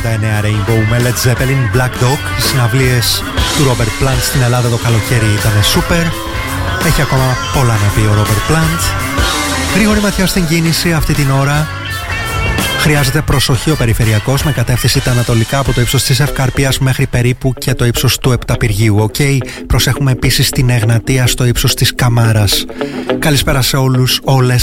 Rainbow με Led Zeppelin, Black Dog. Οι συναυλίες του Robert Plant στην Ελλάδα το καλοκαίρι ήταν super. Έχει ακόμα πολλά να πει ο Robert Plant. Γρήγορη ματιά στην κίνηση αυτή την ώρα. Χρειάζεται προσοχή ο περιφερειακός με κατεύθυνση τα ανατολικά από το ύψος της Ευκαρπίας μέχρι περίπου και το ύψος του Επταπηργείου. Προσέχουμε επίσης την Εγνατία στο ύψος της Καμάρας. Καλησπέρα σε όλους, όλες